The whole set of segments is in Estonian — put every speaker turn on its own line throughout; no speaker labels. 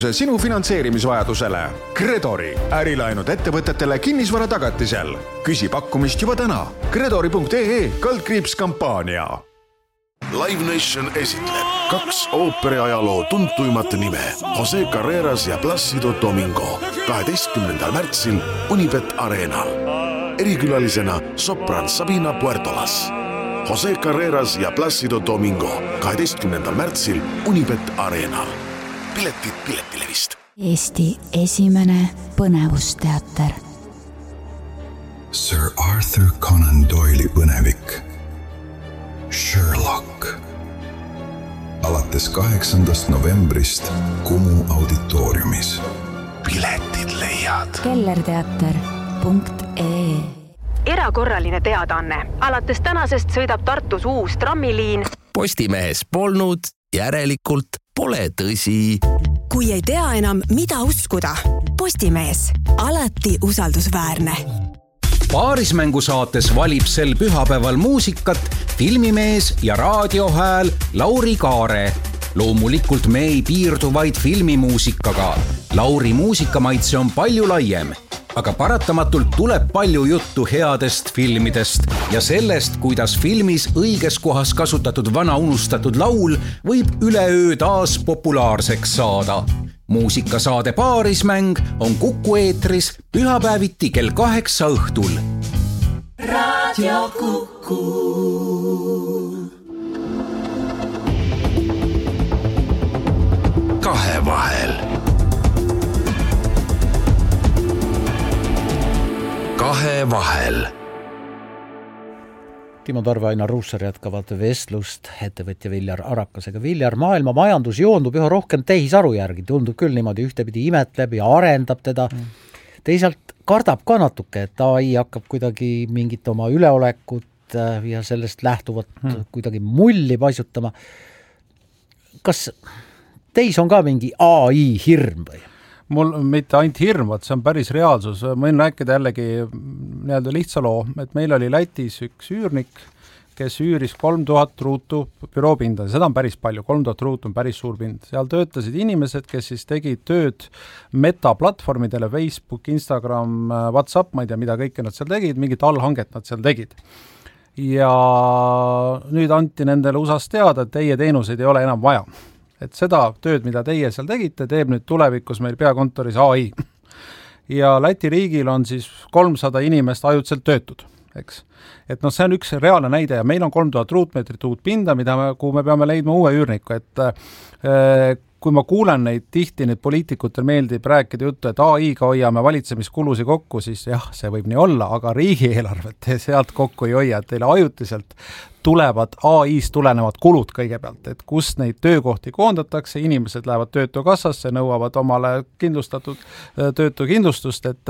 sinu finantseerimisvajadusele. Kredori, ärilaenud ettevõtetele kinnisvara tagatisel. Küsi pakkumist juba täna. Kredori.ee/kampaania.
Live Nation esitleb 2 ooperiajaloo tuntuimat nime Jose Carreras ja Plácido Domingo 12. märtsil Unibet Arenal. Erikülalisena sopran Sabina Puertolas. Jose Carreras ja Plácido Domingo 12. märtsil Unibet Arenal. Piletid Piletilevist.
Eesti esimene põnevusteater.
Sir Arthur Conan Doyle'i põnevik Sherlock. Alates 8. novembrist Kumu auditooriumis.
Piletid leiad.
kellerteater.ee.
Erakorraline teadaanne. Alates tänasest sõidab Tartus uus trammiliin.
Postimehes polnud, järelikult pole tõsi.
Kui ei tea enam, mida uskuda. Postimees. Alati usaldusväärne.
Paarismängusaates valib sel pühapäeval muusikat filmimees ja raadiohääl Lauri Kaare. Loomulikult me ei piirdu vaid filmimuusikaga. Lauri muusikamaitse on palju laiem, aga paratamatult tuleb palju juttu headest filmidest ja sellest, kuidas filmis õiges kohas kasutatud vana unustatud laul võib üleöö taas populaarseks saada. Muusikasaade Paarismäng on Kuku eetris pühapäeviti kell 8 õhtul.
Raadio Kuku.
Kahevahel. Kahevahel.
Timo Tarve, Ainar Ruussaar jätkavad vestlust ettevõtja Viljar Arakasega. Viljar, maailma majandus joondub üha rohkem tehisaru järgi. Tundub küll niimoodi ühtepidi imetleb ja arendab teda. Teisalt kardab ka natuke, et AI hakkab kuidagi mingit oma üleolekut ja sellest lähtuvat kuidagi mulli paisutama. Kas teis on ka mingi AI hirm või?
Mul mitte ainult hirm, see on päris reaalsus. Ma võin rääkida jällegi lihtsa loo, et meil oli Lätis üks üürnik, kes üüris 3000 ruutu büroopinda. Seda on päris palju, 3000 ruutu on päris suur pind. Seal töötasid inimesed, kes siis tegid tööd metaplatvormidele, Facebook, Instagram, WhatsApp, ma ei tea, mida kõike nad seal tegid, mingit allhanget nad seal tegid. Ja nüüd anti nendele USAs teada, et teie teenuseid ei ole enam vaja. Et seda tööd, mida teie seal tegite, teeb nüüd tulevikus meil peakontoris AI. Ja Läti riigil on siis 300 inimest ajutselt töötud, eks. Et see on üks reaalne näide ja meil on 3000 ruutmeetrit uut pinda, kuhu me peame leidma uue üürniku, et kui ma kuulen neid tihti, need poliitikutel meeldib rääkida juttu, et AI-ga hoiame valitsemiskulusi kokku, siis jah, see võib nii olla, aga riigieelarvet sealt kokku ei hoia, et teile ajutiselt tulevad AI-st tulenevad kulud kõigepealt, et kus neid töökohti koondatakse, inimesed lähevad töötukassasse, nõuavad omale kindlustatud töötukindlustust, et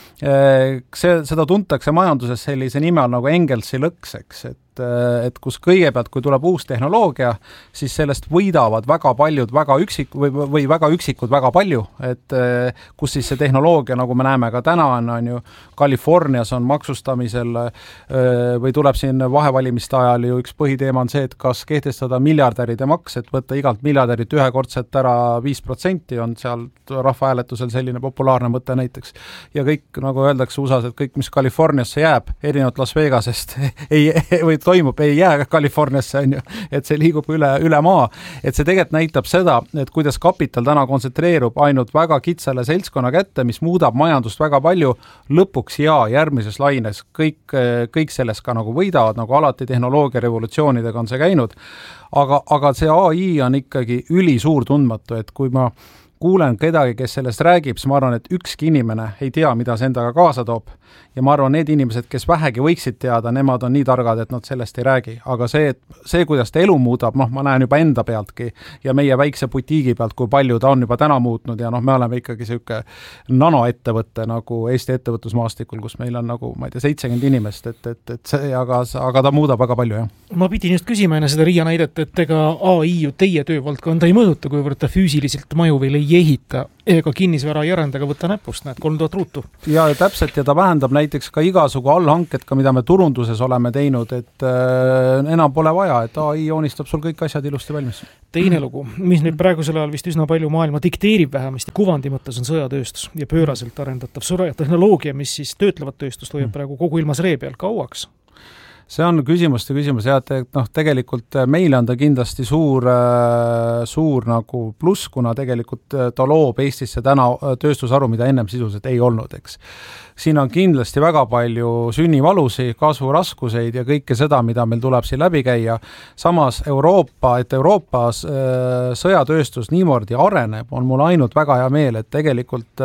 seda tuntakse majanduses sellise nime on nagu Engelsi lõks, eks, et kus kõigepealt, kui tuleb uus tehnoloogia, siis sellest võidavad väga paljud väga üksikud väga palju, et kus siis see tehnoloogia, nagu me näeme ka täna on ju, Californias on maksustamisel või tuleb siin vahevalimiste ajal ju üks põhiteema on see, et kas kehtestada miljardäride maks, et võtta igalt miljardärit ühekordselt ära 5% on seal rahvahääletusel selline populaarne mõte näiteks. Ja kõik, nagu öeldakse USAs, et kõik, mis Californiasse jääb, erinevalt Las Vegasest või toimub, ei jää Californiasse, on ju, et see liigub üle maa. Et see tegelikult näitab seda, et kuidas kapital täna kontsentreerub ainult väga kitsale seltskonna kätte, mis muudab majandust väga palju, lõpuks ja järgmises laines kõik sellest ka nagu võidavad, nagu alati tehnoloogia revolutsioonidega on see käinud, aga see AI on ikkagi ülisuur tundmatu, et kui ma kuulen kedagi, kes sellest räägib, siis ma arvan, et ükski inimene ei tea, mida see endaga kaasa toob. Ja ma arvan, need inimesed, kes vähegi võiksid teada, nemad on nii targad, et nad sellest ei räägi. Aga see, kuidas ta elu muudab, ma näen juba enda pealtki ja meie väikse butiigi pealt, kui palju ta on juba täna muutnud ja me oleme ikkagi selline nanoettevõtte nagu Eesti ettevõtlusmaastikul, kus meil on nagu, ma ei tea, 70 inimest, et see, aga ta muudab väga palju, jah.
Ma pidin just küsima enne seda Riia näidet, et ega AI ju teie töövaldkonda ei mõjuta, kuivõrd ta füüsiliselt maju veel ei ehita, ega kinnisvara ei arenda, aga võtta näpust, näed, 3000 ruutu.
Ja täpselt, ja ta vähendab näiteks ka igasugu allhanked, ka mida me turunduses oleme teinud, et enam pole vaja, et AI joonistab sul kõik asjad ilusti valmis.
Teine lugu, mis nüüd praegusel ajal vist üsna palju maailma dikteerib vähemasti kuvandi mõttes on sõjatööstus ja pööraselt arendatav sõjatehnoloogia, mis siis töötlevat tööstust hoiab praegu kogu ilmas ree peal kauaks.
See on küsimus, et tegelikult meile on ta kindlasti suur nagu pluss, kuna tegelikult ta loob Eestisse täna tööstusharu, mida ennem sisuliselt ei olnud, eks. Siin on kindlasti väga palju sünnivalusi, kasvuraskuseid ja kõike seda, mida meil tuleb siin läbi käia. Samas Euroopas sõjatööstus niimoodi areneb, on mul ainult väga hea meel, et tegelikult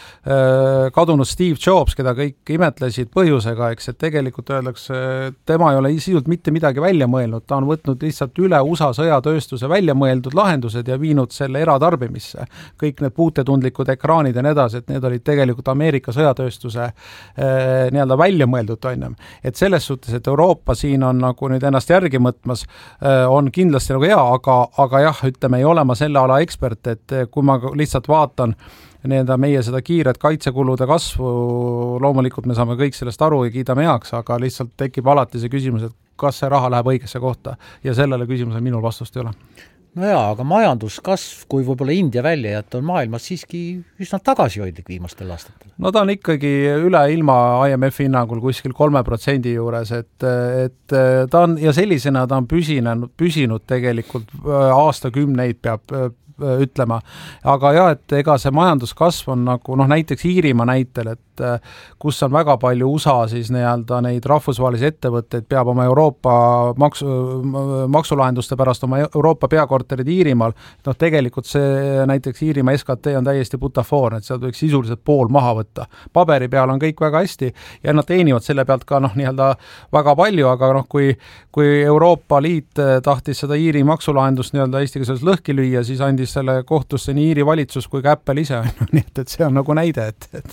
kadunud Steve Jobs, keda kõik imetlesid põhjusega, eks, et tegelikult öeldakse, tema ei ole sisult mitte midagi välja mõelnud, ta on võtnud lihtsalt üle USA sõjatööstuse välja mõeldud lahendused ja viinud selle eratarbimisse. Kõik need puutetundlikud ekraanid ja need, et need olid tegelikult Ameerika sõjatööstuse nii-öelda välja mõeldud onnem. Et selles suhtes, et Euroopa siin on nagu nüüd ennast järgi mõtmas, on kindlasti nagu hea, aga jah, ütleme, ei ole ma selle ala ekspert, et kui ma lihtsalt vaatan meie seda kiiret kaitsekulude kasvu, loomulikult me saame kõik sellest aru ja kiidame heaks, aga lihtsalt tekib alati see küsimus, et kas see raha läheb õigesse kohta ja sellele küsimusele minul vastust ei ole.
No jaa, aga majanduskasv, kui võib-olla India välja jätta, on maailmas siiski üsna tagasihoidlik viimastel aastatel. No ta on ikkagi üle ilma IMF hinnangul kuskil 3% juures, et ta on, ja sellisena ta on püsinud tegelikult aastakümneid peab ütlema. Aga jah, et ega see majanduskasv on nagu, näiteks Iirimaa näitel, et kus on väga palju USA siis nii-öelda neid rahvusvahelisi ettevõtteid, peab oma Euroopa maksulahenduste pärast oma Euroopa peakorterid Iirimaal, tegelikult see näiteks Iirimaa SKT on täiesti butafoor, et seal võiks sisuliselt pool maha võtta. Paberi peal on kõik väga hästi ja nad teenivad selle pealt ka nii-öelda väga palju, aga kui Euroopa Liit tahtis seda Iiri maksulahendust nii-öelda Eestiga selles lõhki lüüa, siis andis selle kohtusse nii Iiri valitsus kui ka Apple ise, nii et see on nagu näide,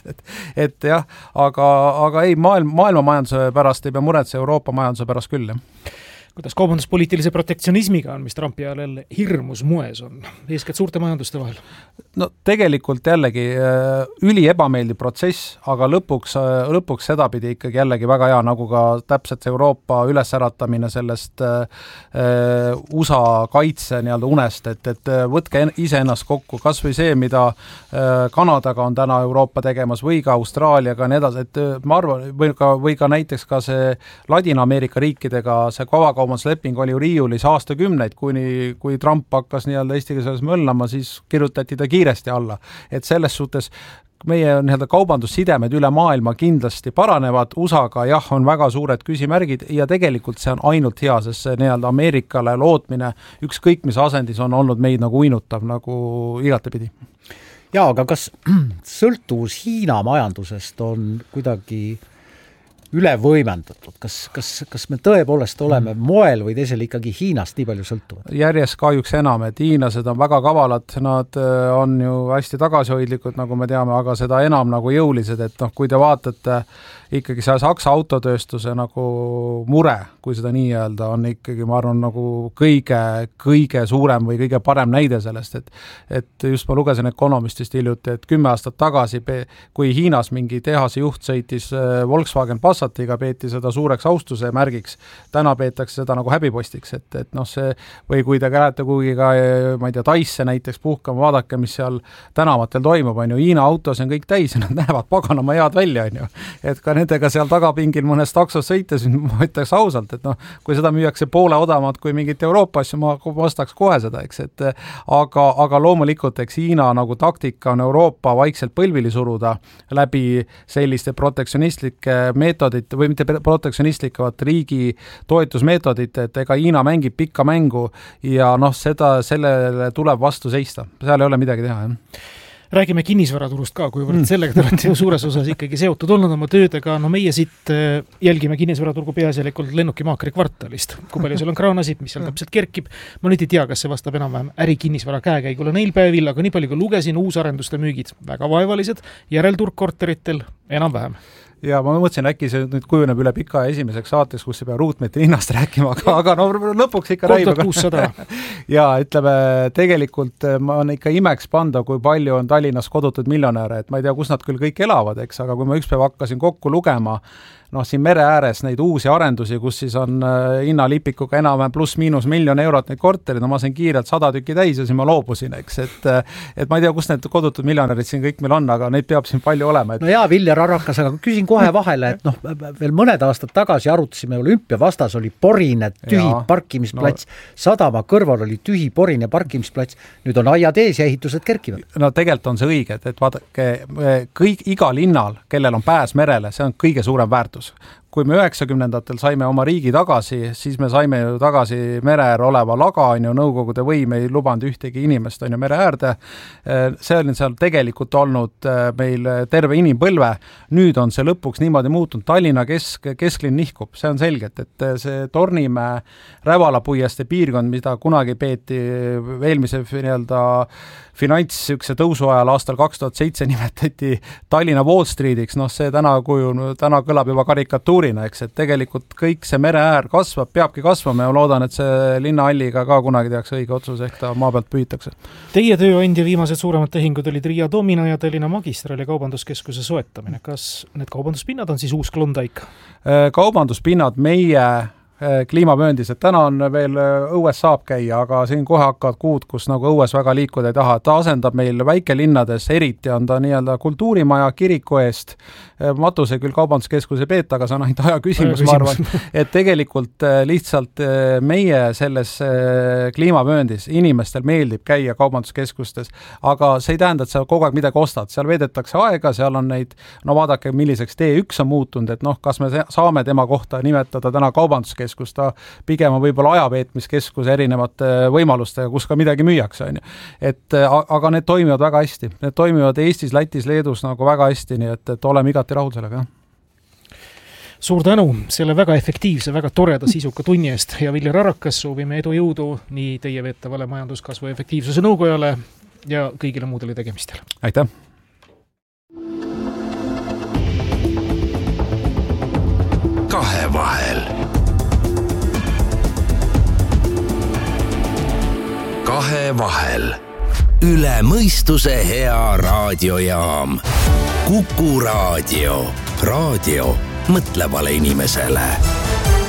et jah, aga ei, maailma majanduse pärast ei pea muretse, Euroopa majanduse pärast küll, jah.
Kuidas kaubanduspoliitilise protektsionismiga on, mis Trumpi ajal jälle hirmus moes on, eeskätt suurte majanduste vahel?
No tegelikult jällegi üli ebameeldiv protsess, aga lõpuks sedapidi ikkagi jällegi väga hea, nagu ka täpselt Euroopa ülesäratamine sellest USA kaitse nii-öelda unest, et võtke ise ennast kokku, kas või see, mida Kanadaga on täna Euroopa tegemas või ka Austraaliaga nii edasi, et ma arvan, või ka näiteks ka see Ladina-Ameerika riikidega see kaubandusleping oli riiulis aastakümneid, kui Trump hakkas nii-öelda Eestiga selles möllama, siis kirjutati ta kiiresti alla. Et selles suhtes meie nii-öelda kaubandussidemed üle maailma kindlasti paranevad, USA-ga jah, on väga suured küsimärgid ja tegelikult see on ainult hea, sest see nii-öelda Ameerikale lootmine ükskõik mis asendis on olnud meid nagu uinutav, nagu igatepidi.
Jaa, aga kas sõltuvus Hiina majandusest on kuidagi üle võimendatud? Kas me tõepoolest oleme moel või teisel ikkagi Hiinast nii palju sõltuvad?
Järjest kahjuks enam, et hiinlased on väga kavalad, nad on ju hästi tagasihoidlikud, nagu me teame, aga seda enam nagu jõulised, et kui te vaatate ikkagi see Saksa autotööstuse nagu mure, kui seda nii öelda, on ikkagi, ma arvan, nagu kõige suurem või kõige parem näide sellest, et just ma lugesin Economistist hiljuti, et 10 aastat tagasi, kui Hiinas mingi tehase juht sõitis Volkswagen Passatiga, peeti seda suureks austuse märgiks, täna peetakse seda nagu häbipostiks, et see, või kui te lähete kuhugi ka, ma ei tea, Taisse näiteks puhkama, vaadake, mis seal tänavatel toimub, on ju, Hiina autos on kõik täis ja nad näevad paganama head välja, on ju, et ka nendega seal tagapingil mõnes taksos sõites, ma ütleks ausalt, et kui seda müüakse poole odavamalt kui mingit Euroopa asju, ma vastaks kohe seda, eks, et aga loomulikult, eks Hiina nagu taktika on Euroopa vaikselt põlvili suruda läbi selliste protektsionistlike meetodite, või mitte protektsionistlike, riigi toetusmeetodite, et ega Hiina mängib pikka mängu ja sellele tuleb vastu seista. Seal ei ole midagi teha, jah.
Räägime kinnisvaraturust ka, kuivõrd sellega te olete ju suures osas ikkagi seotud olnud oma töödega. Meie siit jälgime kinnisvaraturgu peaasjalikult lennukimaakri kvartalist. Kui palju seal on kraanasid, mis seal täpselt kerkib. Ma nüüd ei tea, kas see vastab enam-vähem ärikinnisvara käekäigule neil päevil, aga nii palju kui lugesin, uusarenduste müügid väga vaevalised, järelturg korteritel enam-vähem.
ja ma mõtlesin, äkki see nüüd kujuneb üle pika esimeseks saateks, kus ei pea ruutmeetri hinnast rääkima, aga no lõpuks ikka
3600.
ja ütleme, tegelikult ma on ikka imeks panda, kui palju on Tallinnas kodutud miljonäre, et ma ei tea, kus nad küll kõik elavad, eks, aga kui ma ükspäev hakkasin kokku lugema, siin mere ääres neid uusi arendusi, kus siis on hinnalipikuga enam pluss-miinus €1 000 000 neid korterid, no ma sain kiirelt 100 tükki täis ja siis ma loobusin, eks, et ma ei tea, kus need kodutud miljonärid siin kõik meil on, aga neid peab siin palju olema.
No jaa, Viljar Arakas, aga küsin kohe vahele, et veel mõned aastad tagasi arutasime Olümpia vastas oli porine tühi parkimisplats, sadama kõrval oli tühi porine parkimisplats, nüüd on aiad ees ja ehitused kerkivad.
No tegelikult on see õige, et vaadake, iga linnal, kellel on pääs merele, see on kõige suurem väärtus. Kui me 90-ndatel saime oma riigi tagasi, siis me saime ju tagasi mere äär oleva laga, on ju, nõukogude võim ei lubanud ühtegi inimest, on ju, mere äärde. See on seal tegelikult olnud meil terve inimpõlve. Nüüd on see lõpuks niimoodi muutunud. Tallinna kesklinn nihkub, see on selgelt, et see Tornimäe Rävalapuieste piirkond, mida kunagi peeti eelmise finantsükse tõusu ajal aastal 2007 nimetati Tallinna Wall Streetiks, see täna kõlab juba karikatuurina, eks, et tegelikult kõik see mere äär kasvab, peabki kasvama ja loodan, et see linnahalliga ka kunagi tehakse õige otsus, ehk ta maa pealt püütakse.
Teie tööandja viimased suuremad tehingud olid Riia Domina ja Tallinna Magistrali kaubanduskeskuse soetamine. Kas need kaubanduspinnad on siis uus Klondike?
Kaubanduspinnad meie kliimavööndis, et täna on veel õues saab käia, aga siin kohe hakkavad kuud, kus nagu õues väga liikuda ei taha. Ta asendab meil väikelinnades, eriti on ta nii-öelda kultuurimaja kiriku eest. Matuse küll kaubanduskeskuse peeta, aga see on ainult aja küsimus, ma arvan, et tegelikult lihtsalt meie selles kliimavööndis inimestel meeldib käia kaubanduskeskustes, aga see ei tähenda, et sa kogu aeg midagi ostad. Seal veedetakse aega, seal on neid, vaadake, milliseks T1 on muutunud, et kas me saame tema kohta nimetada täna kaubanduskeskus, ta pigem on võib-olla ajaveetmiskeskus erinevate võimalustega, kus ka midagi müüakse, on ju. Aga need toimivad väga hästi. Need toimivad Eestis, Lätis, Leedus nagu väga hästi, nii et oleme igati rahul sellega.
Suur tänu selle väga efektiivse, väga toreda sisuka tunni eest ja Viljar Arakas, soovime edu jõudu nii teie veetavale majanduskasvu efektiivsuse nõukojale ja kõigile muudele tegemistele.
Aitäh!
Kahevahel. Kahevahel.
Üle mõistuse hea raadiojaam. Kuku Raadio. Raadio mõtlevale inimesele.